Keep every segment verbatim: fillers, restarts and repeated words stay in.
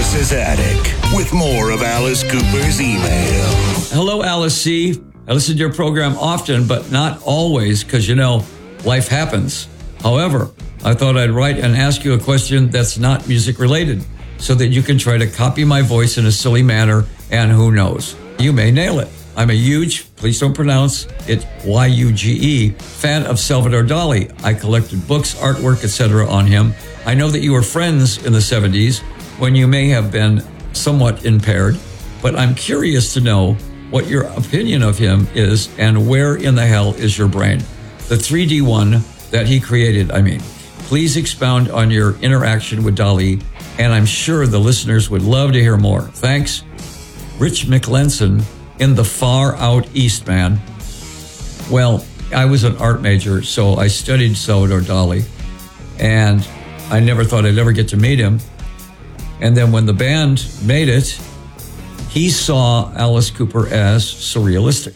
Alice's Attic with more of Alice Cooper's email. Hello, Alice C. I listen to your program often, but not always because, you know, life happens. However, I thought I'd write and ask you a question that's not music related so that you can try to copy my voice in a silly manner, and who knows, you may nail it. I'm a huge, please don't pronounce it Y U G E, fan of Salvador Dali. I collected books, artwork, et cetera on him. I know that you were friends in the seventies when you may have been somewhat impaired, but I'm curious to know what your opinion of him is and where in the hell is your brain? The three D one that he created, I mean. Please expound on your interaction with Dali, and I'm sure the listeners would love to hear more. Thanks, Rich McLenson in the far out east, man. Well, I was an art major, so I studied Salvador Dali, and I never thought I'd ever get to meet him. And then when the band made it, he saw Alice Cooper as surrealistic,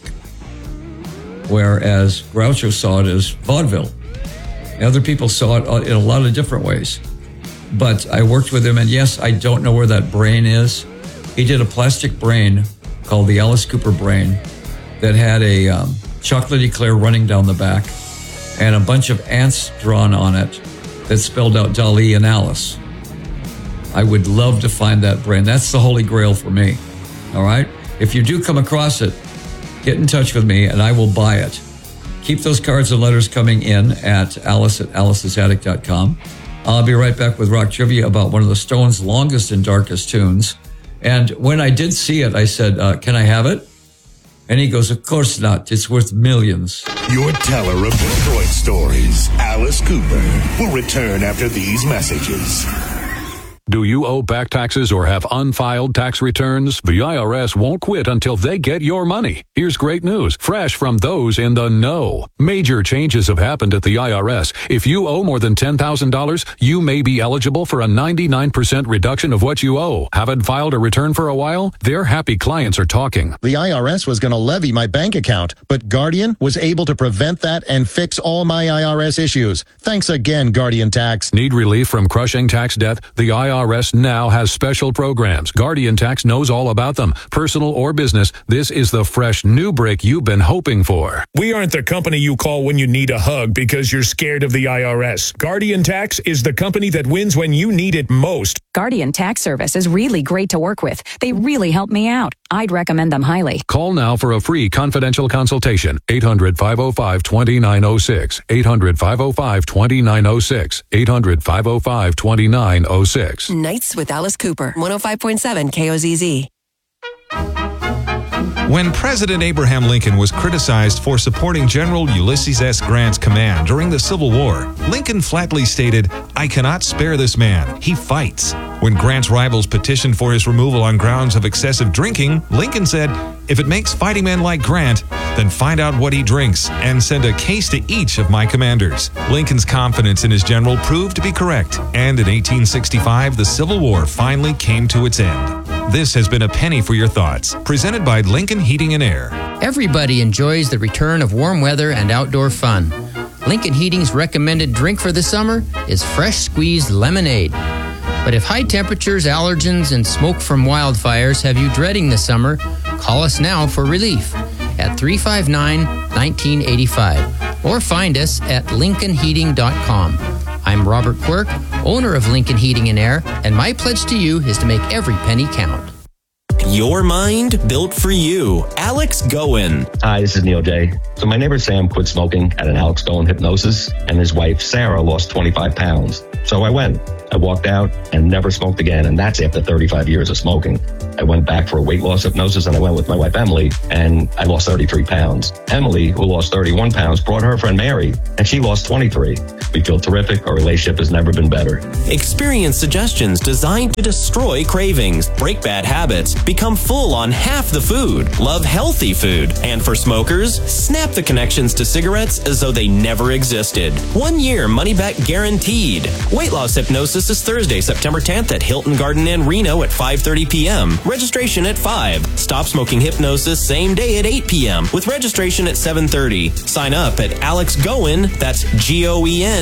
whereas Groucho saw it as vaudeville. Other people saw it in a lot of different ways. But I worked with him, and yes, I don't know where that brain is. He did a plastic brain called the Alice Cooper brain that had a um, chocolatey eclair running down the back and a bunch of ants drawn on it that spelled out Dali and Alice. I would love to find that brain. That's the holy grail for me. All right? If you do come across it, get in touch with me and I will buy it. Keep those cards and letters coming in at alice at alice's attic dot com. I'll be right back with rock trivia about one of the Stones' longest and darkest tunes. And when I did see it, I said, uh, can I have it? And he goes, of course not. It's worth millions. Your teller of Detroit stories, Alice Cooper, will return after these messages. Do you owe back taxes or have unfiled tax returns? The I R S won't quit until they get your money. Here's great news, fresh from those in the know. Major changes have happened at the I R S. If you owe more than ten thousand dollars, you may be eligible for a ninety-nine percent reduction of what you owe. Haven't filed a return for a while? Their happy clients are talking. The I R S was going to levy my bank account, but Guardian was able to prevent that and fix all my I R S issues. Thanks again, Guardian Tax. Need relief from crushing tax debt? The I R S now has special programs. Guardian Tax knows all about them. Personal or business, this is the fresh new break you've been hoping for. We aren't the company you call when you need a hug because you're scared of the I R S. Guardian Tax is the company that wins when you need it most. Guardian Tax Service is really great to work with. They really help me out. I'd recommend them highly. Call now for a free confidential consultation. eight hundred, five oh five, two nine oh six. eight hundred, five oh five, two nine oh six. eight hundred, five oh five, two nine oh six. Nights with Alice Cooper, one oh five point seven K O Z Z. When President Abraham Lincoln was criticized for supporting General Ulysses S. Grant's command during the Civil War, Lincoln flatly stated, "I cannot spare this man. He fights." When Grant's rivals petitioned for his removal on grounds of excessive drinking, Lincoln said, "If it makes fighting men like Grant, then find out what he drinks and send a case to each of my commanders." Lincoln's confidence in his general proved to be correct, and in eighteen sixty-five, the Civil War finally came to its end. This has been A Penny for Your Thoughts, presented by Lincoln Heating and Air. Everybody enjoys the return of warm weather and outdoor fun. Lincoln Heating's recommended drink for the summer is fresh squeezed lemonade. But if high temperatures, allergens, and smoke from wildfires have you dreading the summer, call us now for relief at three five nine, one nine eight five or find us at lincoln heating dot com. I'm Robert Quirk, owner of Lincoln Heating and Air, and my pledge to you is to make every penny count. Your mind built for you. Alex Goen. Hi, this is Neil J. So my neighbor Sam quit smoking at an Alex Goen hypnosis, and his wife Sarah lost twenty-five pounds. So I went. I walked out and never smoked again, and that's after thirty-five years of smoking. I went back for a weight loss hypnosis, and I went with my wife Emily, and I lost thirty-three pounds. Emily, who lost thirty-one pounds, brought her friend Mary, and she lost twenty-three. We feel terrific. Our relationship has never been better. Experience suggestions designed to destroy cravings, break bad habits, become full on half the food, love healthy food, and for smokers, snap the connections to cigarettes as though they never existed. One year money back guaranteed. Weight loss hypnosis is Thursday, September tenth at Hilton Garden Inn, Reno at five thirty p.m. Registration at five. Stop smoking hypnosis same day at eight p.m. with registration at seven thirty. Sign up at Alex Goen, that's G O E N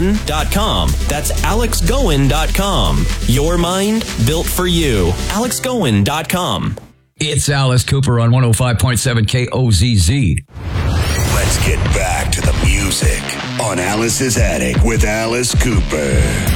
gowen dot com. That's alex gowen dot com. Your mind built for you. alex gowen dot com. It's Alice Cooper on one oh five point seven K O Z Z. Let's get back to the music on Alice's Attic with Alice Cooper.